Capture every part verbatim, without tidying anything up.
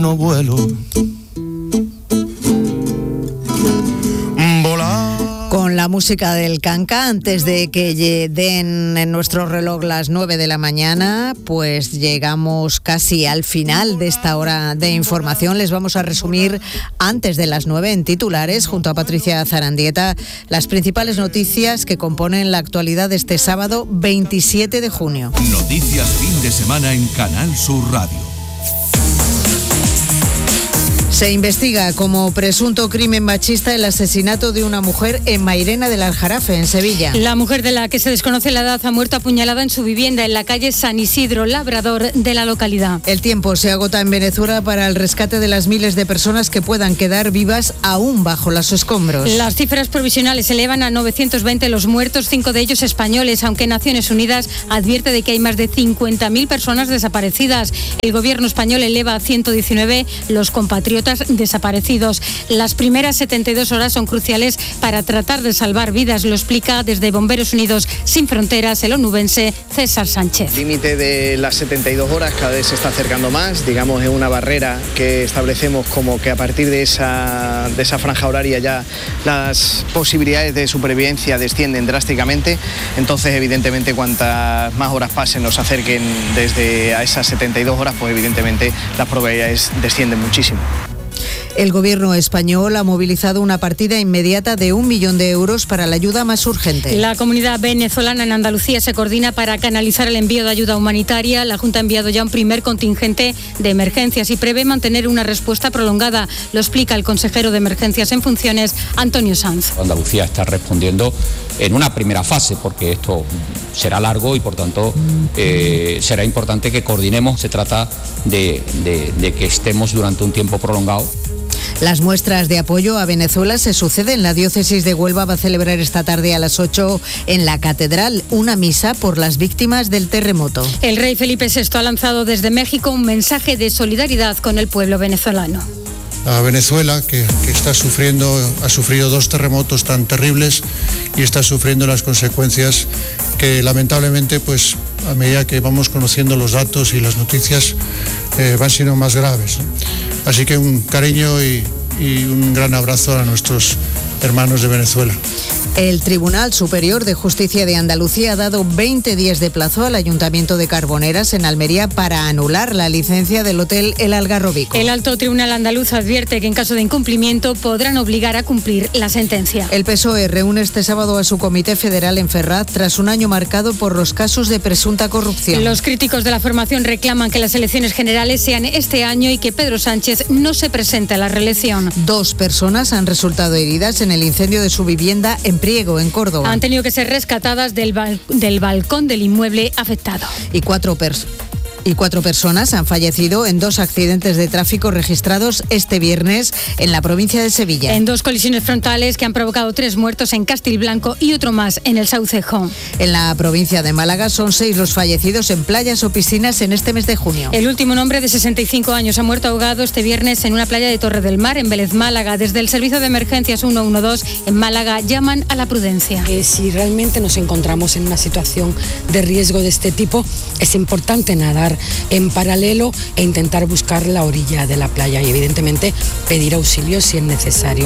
No vuelo. Con la música del Canca, antes de que den en nuestro reloj las nueve de la mañana, pues llegamos casi al final de esta hora de información. Les vamos a resumir antes de las nueve en titulares, junto a Patricia Zarandieta, las principales noticias que componen la actualidad de este sábado veintisiete de junio. Noticias fin de semana en Canal Sur Radio. Se investiga como presunto crimen machista el asesinato de una mujer en Mairena del Aljarafe, en Sevilla. La mujer, de la que se desconoce la edad, ha muerto apuñalada en su vivienda en la calle San Isidro, Labrador, de la localidad. El tiempo se agota en Venezuela para el rescate de las miles de personas que puedan quedar vivas aún bajo los escombros. Las cifras provisionales elevan a novecientos veinte los muertos, cinco de ellos españoles, aunque Naciones Unidas advierte de que hay más de cincuenta mil personas desaparecidas. El gobierno español eleva a ciento diecinueve los compatriotas desaparecidos. Las primeras setenta y dos horas son cruciales para tratar de salvar vidas, lo explica desde Bomberos Unidos Sin Fronteras el onubense César Sánchez. El límite de las setenta y dos horas cada vez se está acercando más, digamos, es una barrera que establecemos como que a partir de esa, de esa franja horaria ya las posibilidades de supervivencia descienden drásticamente, entonces evidentemente cuantas más horas pasen, nos acerquen desde a esas setenta y dos horas, pues evidentemente las probabilidades descienden muchísimo. El gobierno español ha movilizado una partida inmediata de un millón de euros para la ayuda más urgente. La comunidad venezolana en Andalucía se coordina para canalizar el envío de ayuda humanitaria. La Junta ha enviado ya un primer contingente de emergencias y prevé mantener una respuesta prolongada. Lo explica el consejero de Emergencias en funciones, Antonio Sanz. Andalucía está respondiendo en una primera fase, porque esto será largo y por tanto eh, será importante que coordinemos. Se trata de, de, de que estemos durante un tiempo prolongado. Las muestras de apoyo a Venezuela se suceden. La diócesis de Huelva va a celebrar esta tarde a las ocho en la catedral una misa por las víctimas del terremoto. El rey Felipe sexto ha lanzado desde México un mensaje de solidaridad con el pueblo venezolano. A Venezuela, que, que está sufriendo, ha sufrido dos terremotos tan terribles y está sufriendo las consecuencias que lamentablemente, pues a medida que vamos conociendo los datos y las noticias, eh, van siendo más graves, ¿no? Así que un cariño y, y un gran abrazo a nuestros hermanos de Venezuela. El Tribunal Superior de Justicia de Andalucía ha dado veinte días de plazo al Ayuntamiento de Carboneras, en Almería, para anular la licencia del hotel El Algarrobico. El Alto Tribunal andaluz advierte que en caso de incumplimiento podrán obligar a cumplir la sentencia. El P S O E reúne este sábado a su comité federal en Ferraz tras un año marcado por los casos de presunta corrupción. Los críticos de la formación reclaman que las elecciones generales sean este año y que Pedro Sánchez no se presente a la reelección. Dos personas han resultado heridas en el incendio de su vivienda en Priego, en Córdoba. Han tenido que ser rescatadas del, bal- del balcón del inmueble afectado. Y cuatro personas. Y cuatro personas han fallecido en dos accidentes de tráfico registrados este viernes en la provincia de Sevilla. En dos colisiones frontales que han provocado tres muertos en Castilblanco y otro más en el Saucejo. En la provincia de Málaga son seis los fallecidos en playas o piscinas en este mes de junio. El último, un hombre de sesenta y cinco años, ha muerto ahogado este viernes en una playa de Torre del Mar, en Vélez, Málaga. Desde el Servicio de Emergencias ciento doce en Málaga llaman a la prudencia. Que si realmente nos encontramos en una situación de riesgo de este tipo, es importante nadar en paralelo e intentar buscar la orilla de la playa y evidentemente pedir auxilio si es necesario.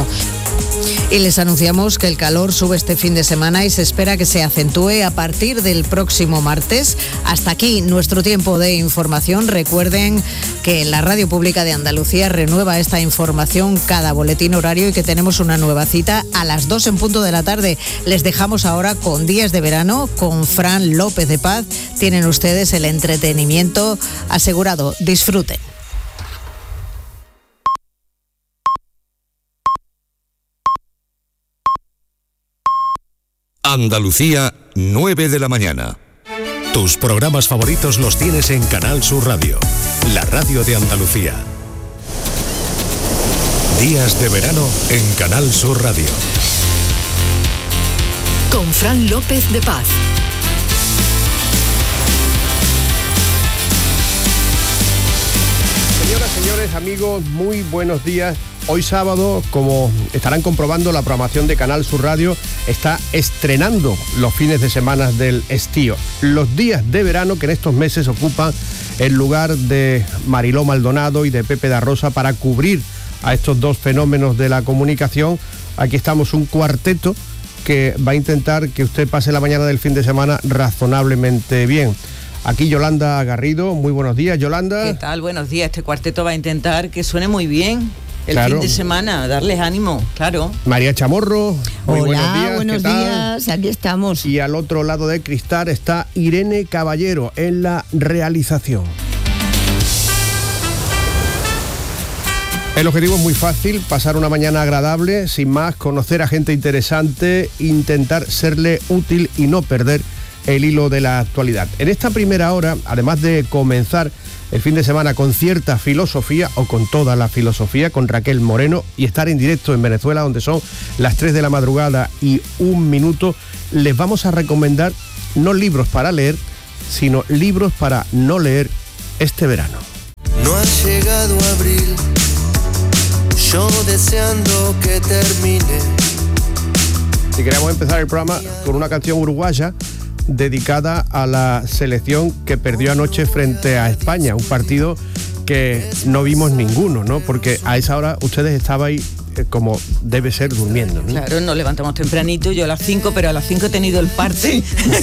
Y les anunciamos que el calor sube este fin de semana y se espera que se acentúe a partir del próximo martes. Hasta aquí nuestro tiempo de información. Recuerden que la Radio Pública de Andalucía renueva esta información cada boletín horario y que tenemos una nueva cita a las dos en punto de la tarde. Les dejamos ahora con Días de Verano, con Fran López de Paz. Tienen ustedes el entretenimiento asegurado. Disfruten. Andalucía, nueve de la mañana. Tus programas favoritos los tienes en Canal Sur Radio, la radio de Andalucía. Días de verano en Canal Sur Radio. Con Fran López de Paz. Señoras, señores, amigos, muy buenos días. Hoy sábado, como estarán comprobando, la programación de Canal Sur Radio está estrenando los fines de semana del estío. Los días de verano que en estos meses ocupan el lugar de Mariló Maldonado y de Pepe da Rosa para cubrir a estos dos fenómenos de la comunicación. Aquí estamos un cuarteto que va a intentar que usted pase la mañana del fin de semana razonablemente bien. Aquí Yolanda Garrido, muy buenos días, Yolanda. ¿Qué tal? Buenos días. Este cuarteto va a intentar que suene muy bien el Claro. fin de semana, darles ánimo, claro. María Chamorro, muy Hola, buenos días. buenos ¿qué tal? días, aquí estamos. Y al otro lado del cristal está Irene Caballero en la realización. El objetivo es muy fácil, pasar una mañana agradable, sin más, conocer a gente interesante, intentar serle útil y no perder el hilo de la actualidad. En esta primera hora, además de comenzar el fin de semana con cierta filosofía, o con toda la filosofía, con Raquel Moreno, y estar en directo en Venezuela, donde son las tres de la madrugada y un minuto, les vamos a recomendar no libros para leer, sino libros para no leer este verano. No ha llegado abril, yo deseando que termine. Y queremos empezar el programa con una canción uruguaya dedicada a la selección que perdió anoche frente a España, un partido que no vimos ninguno, ¿no? Porque a esa hora ustedes estabais eh, como debe ser durmiendo, ¿no? Claro, nos levantamos tempranito, yo a las cinco, pero a las cinco he tenido el parte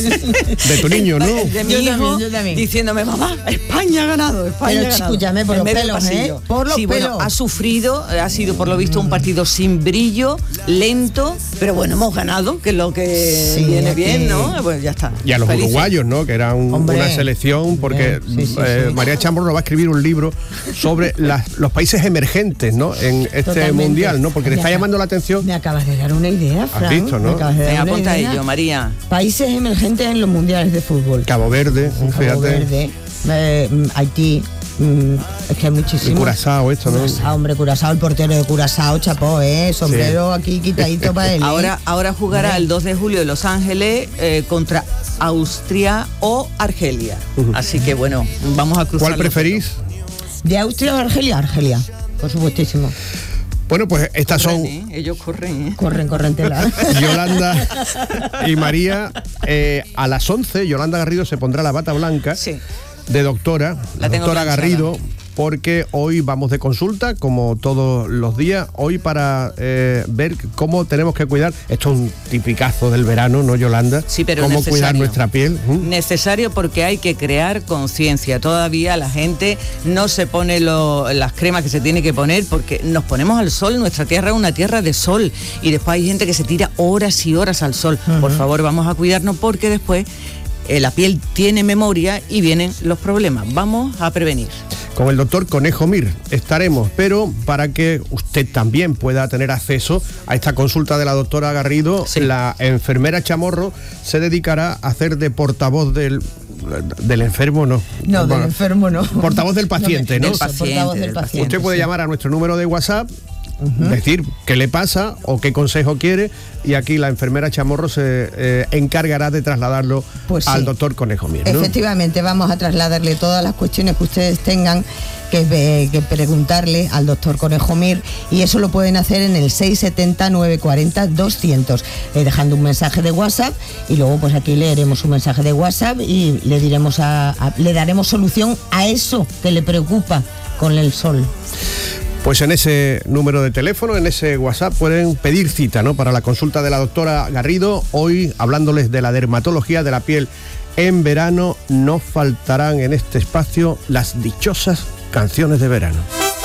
de tu niño, ¿no? de mi Yo hijo, también, yo también. diciéndome, mamá, España ha ganado, España Pero ha ganado. escúchame, por En los medio del pelos, pasillo. ¿eh? Por los sí, pelos. bueno, ha sufrido, ha sido por lo visto un partido sin brillo, lento, pero bueno, hemos ganado, que es lo que Sí, viene aquí- bien, ¿no? Pues ya está. Y a los Felices. uruguayos, ¿no? Que era un- Hombre. una selección, porque Sí, sí, eh, sí. María Chamorro va a escribir un libro sobre las- los países emergentes, ¿no? En este Totalmente. mundial, ¿no? Porque le Me está acaba- llamando la atención. Me acabas de dar una idea, Fran. visto, no? Me acabas de dar Venga, una apunta a idea. ello, María. Países emergentes en los mundiales de fútbol. Cabo Verde, fíjate. Cabo Verde, eh, mm, Haití, mm, es que hay Y muchísimos. Curazao, esto, ¿no? Curazao, hombre, Curazao, el portero de Curazao, chapó, ¿eh? Sombrero aquí quitadito para él. ¿eh? Ahora, ahora jugará Vale. el dos de julio en Los Ángeles eh, contra Austria o Argelia. Así que bueno, vamos a cruzar. ¿Cuál preferís? ¿De Austria o Argelia? Argelia, por supuestísimo. Bueno, pues estas son Corren, ¿eh? Ellos corren, ¿eh? Corren, corren tela. Yolanda y María. Eh, a las once, Yolanda Garrido se pondrá la bata blanca Sí. de doctora, La tengo doctora planchada. Garrido, porque hoy vamos de consulta, como todos los días, hoy para eh, ver cómo tenemos que cuidar, esto es un tipicazo del verano, ¿no, Yolanda? Sí, pero cómo necesario. cuidar nuestra piel. ¿Mm? Necesario porque hay que crear conciencia. Todavía la gente no se pone lo- las cremas que se tiene que poner porque nos ponemos al sol. Nuestra tierra es una tierra de sol y después hay gente que se tira horas y horas al sol. Por favor, vamos a cuidarnos porque después eh, la piel tiene memoria y vienen los problemas. Vamos a prevenir. Con el doctor Conejo Mir estaremos, pero para que usted también pueda tener acceso a esta consulta de la doctora Garrido, Sí. la enfermera Chamorro se dedicará a hacer de portavoz del, del enfermo, ¿no? No, del Bueno, enfermo no. portavoz del paciente, ¿no? Del paciente, Portavoz del del paciente. Usted puede sí. llamar a nuestro número de WhatsApp, decir qué le pasa o qué consejo quiere, y aquí la enfermera Chamorro se eh, encargará de trasladarlo Pues al sí. doctor Conejo Mir, ¿no? Efectivamente, vamos a trasladarle todas las cuestiones que ustedes tengan que, ve- que preguntarle al doctor Conejo Mir, y eso lo pueden hacer en el seis siete cero, nueve cuatro cero, doscientos, eh, dejando un mensaje de WhatsApp, y luego pues aquí leeremos un mensaje de WhatsApp y le diremos a, a- le daremos solución a eso que le preocupa con el sol. Pues en ese número de teléfono, en ese WhatsApp, pueden pedir cita, ¿no? Para la consulta de la doctora Garrido. Hoy, hablándoles de la dermatología de la piel en verano, no faltarán en este espacio las dichosas canciones de verano.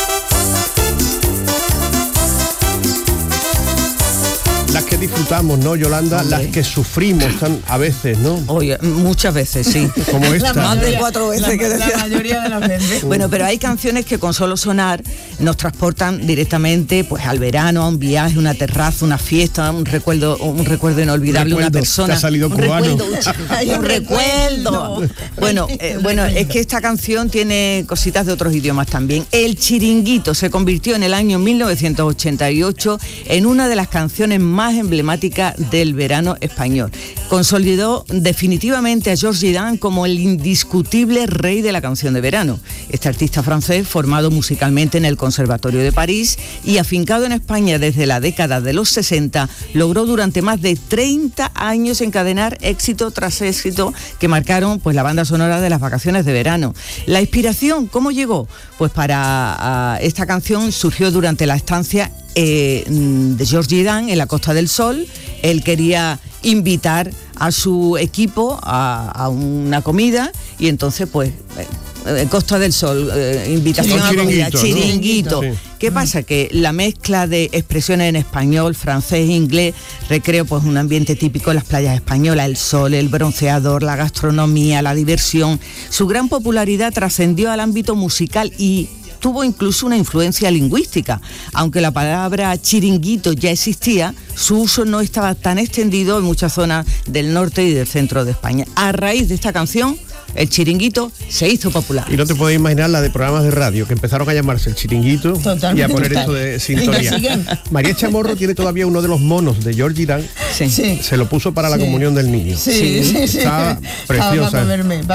Las que disfrutamos, ¿no, Yolanda? Hombre. Las que sufrimos tan a veces, ¿no? Oye, muchas veces, sí. Como esta. Más de cuatro veces la, que decía. la mayoría de las veces. Bueno, pero hay canciones que con solo sonar nos transportan directamente pues al verano, a un viaje, una terraza, una fiesta, un recuerdo, un recuerdo inolvidable, Recuerdo, una persona. te ha salido un cubano. recuerdo, un recuerdo. Bueno, eh, bueno, es que esta canción tiene cositas de otros idiomas también. El Chiringuito se convirtió en el año mil novecientos ochenta y ocho en una de las canciones más emblemáticas emblemática del verano español. Consolidó definitivamente a Georges Dan como el indiscutible rey de la canción de verano. Este artista francés, formado musicalmente en el Conservatorio de París y afincado en España desde la década de los sesenta, logró durante más de treinta años encadenar éxito tras éxito que marcaron pues la banda sonora de las vacaciones de verano. La inspiración, ¿cómo llegó? Pues para uh, esta canción surgió durante la estancia eh, de Georges Dan en la Costa del Sol. Él quería invitar a su equipo a, a una comida y entonces pues eh, Costa del Sol, eh, invitación a comida, chiringuito. ¿No? Sí. ¿Qué pasa? Que la mezcla de expresiones en español, francés e inglés recreó pues un ambiente típico de las playas españolas, el sol, el bronceador, la gastronomía, la diversión. Su gran popularidad trascendió al ámbito musical y tuvo incluso una influencia lingüística. Aunque la palabra chiringuito ya existía, su uso no estaba tan extendido en muchas zonas del norte y del centro de España. A raíz de esta canción, el chiringuito se hizo popular. Y no te puedes imaginar la de programas de radio que empezaron a llamarse el chiringuito. Totalmente, y a poner total. Esto de sintonía. María Chamorro tiene todavía uno de los monos de Georges Dan. Sí. Sí. Se lo puso para la sí. comunión del niño. Sí, sí, sí. Estaba sí. preciosa. Va a comerme, va